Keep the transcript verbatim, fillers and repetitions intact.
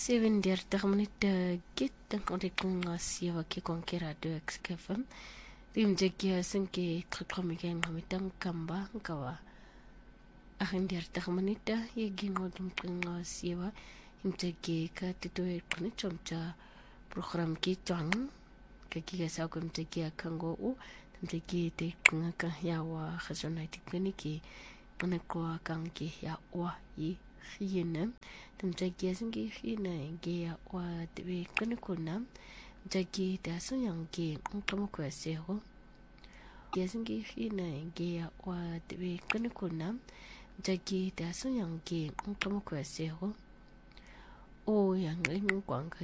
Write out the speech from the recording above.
seven dertig minute git dan kan ek ngasih waki konke radio X K F M rim jeki asenke klikomike ngamitang kamba kawa ahin dertig minute ye gingodum ngasih wa imjeki ka titoe kuni chomcha program ki chang kaki ga sa kum jeki akango u jeki te ngaka yawa khazonai tikni ki kana ko kang ki ya wa yi khine tam jaki asenke khine ge ya wa te kana ko nam jaki ta so yang ge ngkamo ko sero asenke khine ge ya wa te kana ko nam jaki ta so yang ge ngkamo ko sero o yang ngkwang